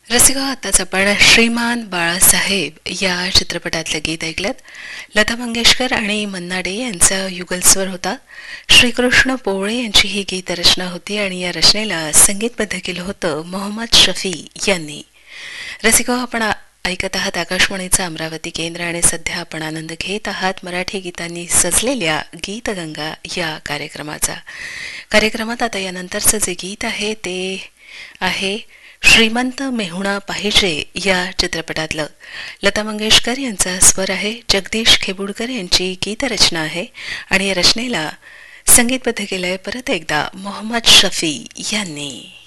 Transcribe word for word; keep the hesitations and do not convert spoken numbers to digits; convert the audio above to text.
रसिका, आताच आपण श्रीमान बाळासाहेब या चित्रपटातलं गीत ऐकलं. लता मंगेशकर आणि मन्ना डे यांचा युगलस्वर होता. श्रीकृष्ण पोवळे यांची ही गीतरचना होती आणि या रचनेला संगीतबद्ध केलं होतं मोहम्मद शफी यांनी. रसिका, आपण आ- ऐकत आहात आकाशवाणीचं अमरावती केंद्र आणि सध्या आपण आनंद घेत आहात मराठी गीतांनी सजलेल्या गीतगंगा या कार्यक्रमाचा. कार्यक्रमात आता यानंतरचं जे गीत आहे ते आहे श्रीमंत मेहुणा पाहिजे या चित्रपटातलं. लता मंगेशकर यांचा स्वर आहे, जगदीश खेबुडकर यांची गीतरचना आहे आणि या रचनेला संगीतबद्ध केलंय परत एकदा मोहम्मद शफी यांनी.